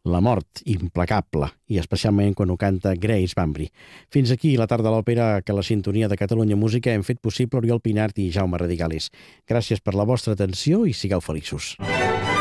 la mort implacable, i especialment quan ho canta Grace Bambry. Fins aquí la tarda a l'òpera que la sintonia de Catalunya Música hem fet possible Oriol Pinart i Jaume Radigalis. Gràcies per la vostra atenció i sigueu feliços.